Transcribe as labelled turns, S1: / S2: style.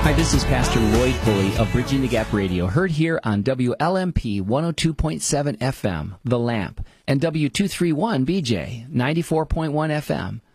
S1: Hi, this is Pastor Lloyd Pulley of Bridging the Gap Radio, heard here on WLMP 102.7 FM, The Lamp, and W231BJ 94.1 FM.